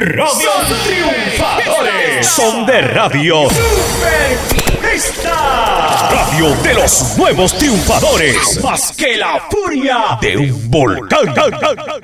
Radio Triunfadores. Son de radio Superfiesta. Radio de los nuevos triunfadores. Más que la furia de un volcán.